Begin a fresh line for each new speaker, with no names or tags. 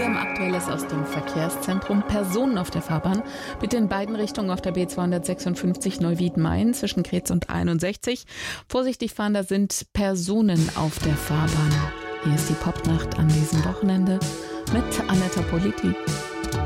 haben Aktuelles aus dem Verkehrszentrum. Personen auf der Fahrbahn. Bitte in beiden Richtungen auf der B256 Neuwied-Main zwischen Krez und 61. Vorsichtig fahren, da sind Personen auf der Fahrbahn. Hier ist die Popnacht an diesem Wochenende mit Annetta Politi.